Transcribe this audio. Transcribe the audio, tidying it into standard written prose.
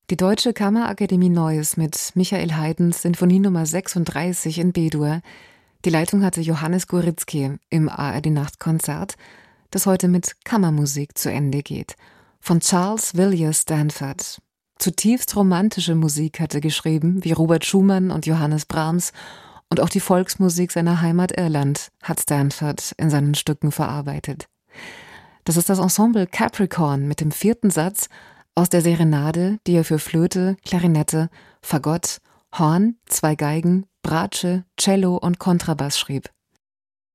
Die Deutsche Kammerakademie Neuss mit Michael Haydns Sinfonie Nummer 36 in B-Dur. Die Leitung hatte Johannes Goritzky im ARD-Nachtkonzert, das heute mit Kammermusik zu Ende geht. Von Charles Villiers Stanford. Zutiefst romantische Musik hatte geschrieben, wie Robert Schumann und Johannes Brahms, und auch die Volksmusik seiner Heimat Irland hat Stanford in seinen Stücken verarbeitet. Das ist das Ensemble Capricorn mit dem 4. Satz aus der Serenade, die er für Flöte, Klarinette, Fagott, Horn, 2 Geigen, Bratsche, Cello und Kontrabass schrieb.